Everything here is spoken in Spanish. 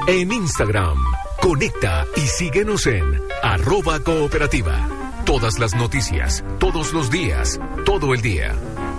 En Instagram, conecta y síguenos en @cooperativa. Todas las noticias, todos los días, todo el día.